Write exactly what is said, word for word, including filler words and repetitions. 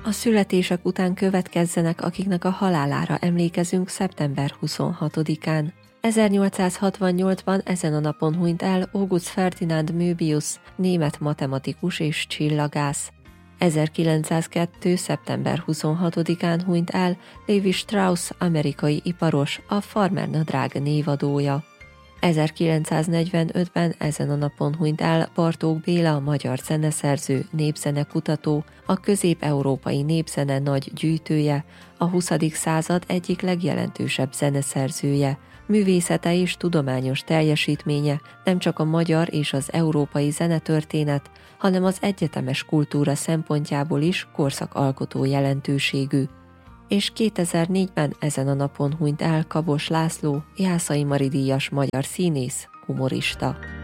A születések után következzenek, akiknek a halálára emlékezünk szeptember huszonhatodikán. ezernyolcszázhatvannyolcban ezen a napon hunyt el August Ferdinand Möbius, német matematikus és csillagász. ezerkilencszázkettő. szeptember huszonhatodikán hunyt el Levi Strauss, amerikai iparos, a farmernadrág névadója. ezerkilencszáznegyvenötben ezen a napon hunyt el Bartók Béla, magyar zeneszerző, népzenekutató, a közép-európai népzene nagy gyűjtője, a huszadik század egyik legjelentősebb zeneszerzője. Művészete és tudományos teljesítménye nem csak a magyar és az európai zenetörténet, hanem az egyetemes kultúra szempontjából is korszakalkotó jelentőségű. És kétezer-négyben ezen a napon hunyt el Kabos László, Jászai Mari díjas magyar színész, humorista.